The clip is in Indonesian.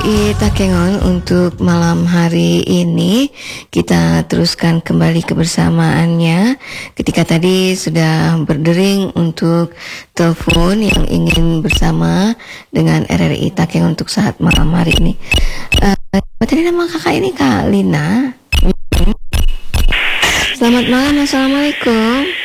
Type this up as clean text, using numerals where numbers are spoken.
RRI Takengon untuk malam hari ini. Kita teruskan kembali kebersamaannya. Ketika tadi sudah berdering untuk telepon yang ingin bersama dengan RRI Takengon untuk saat malam hari ini. Tadi nama kakak ini Kak Lina. Selamat malam, assalamualaikum.